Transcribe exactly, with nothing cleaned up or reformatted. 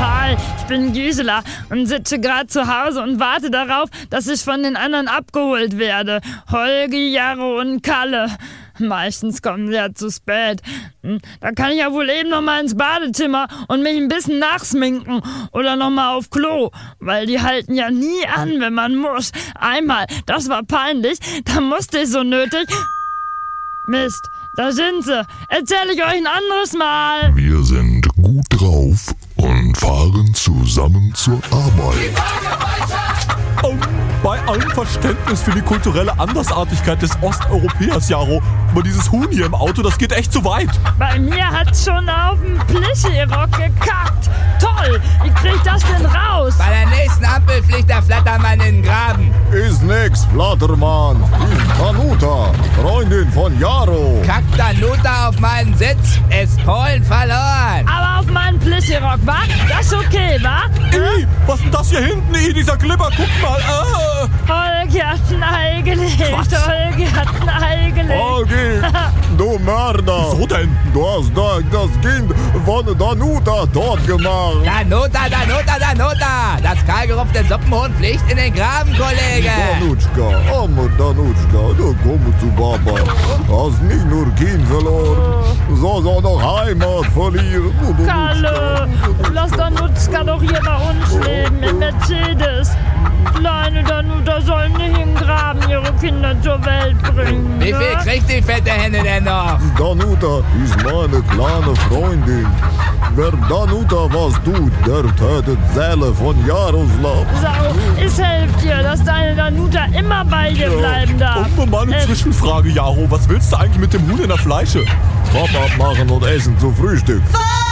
Hi, ich bin Gisela und sitze gerade zu Hause und warte darauf, dass ich von den anderen abgeholt werde. Holgi, Jaro und Kalle. Meistens kommen sie ja zu spät. Da kann ich ja wohl eben noch mal ins Badezimmer und mich ein bisschen nachsminken oder noch mal auf Klo, weil die halten ja nie an, wenn man muss. Einmal, das war peinlich, da musste ich so nötig... Mist, da sind sie. Erzähle ich euch ein anderes Mal. Wir sind gut drauf und fahren zusammen zur Arbeit. Um, bei allem Verständnis für die kulturelle Andersartigkeit des Osteuropäers, Jaro, aber dieses Huhn hier im Auto, das geht echt zu weit. Bei mir hat's schon auf den Plischi-Rock gekackt. Toll, wie krieg ich das denn raus? Bei der nächsten Ampel fliegt der Flattermann in den Graben. Ist nix, Flattermann. Ist Danuta, Freundin von Jaro. Kackt Danuta auf meinen Sitz, ist Polen verloren. Aber auf meinen Plischi-Rock, wa? Das ist okay, wa? Ih, was ist denn das hier hinten? Ih, dieser Glibber, guck mal. Ah. Holgi hat ein Ei gelegt. Was? Holgi hat ein Ei gelegt. Holgi, du Mörder. Wieso denn? Du hast da das Kind von Danuta tot gemacht. Danuta, Danuta, Danuta. Das kahlgerupfte Suppenhuhn fliegt in den Graben, Kollege. Danutschka, arme Danutschka, du komm zu Papa. Hast nicht nur Kind verloren, sondern auch noch Heimat verlieren. Du Kalle, lass Danutschka doch hier bei uns leben, in Mercedes. Kleine Danuta soll nicht in den Graben ihre Kinder zur Welt bringen. Wie viel ne? kriegt die fette Henne denn noch? Danuta ist meine kleine Freundin. Wer Danuta was tut, der tötet Seele von Jaroslav. So, ich helfe dir, dass deine Danuta immer bei dir bleiben darf. Und mal eine Äh, Zwischenfrage, Jaro. Was willst du eigentlich mit dem Huhn in der Fleische? Kopf abmachen und essen zu Frühstück.